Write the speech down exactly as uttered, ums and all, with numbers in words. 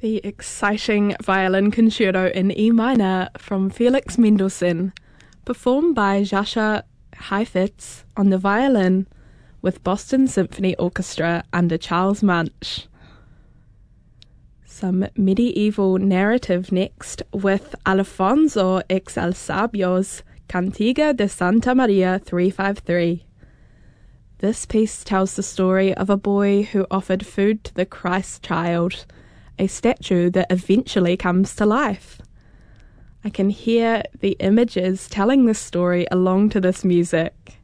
The exciting violin concerto in E minor from Felix Mendelssohn, performed by Jascha Heifetz on the violin with Boston Symphony Orchestra under Charles Munch. Some medieval narrative next with Alfonso X el Sabio's Cantiga de Santa Maria three fifty-three. This piece tells the story of a boy who offered food to the Christ child, a statue that eventually comes to life. I can hear the images telling the story along to this music.